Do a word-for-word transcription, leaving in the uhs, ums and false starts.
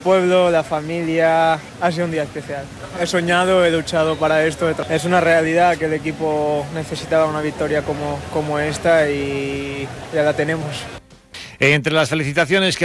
Pueblo, la familia, ha sido un día especial. He soñado, he luchado para esto. Es una realidad que el equipo necesitaba una victoria como, como esta y ya la tenemos. Entre las felicitaciones que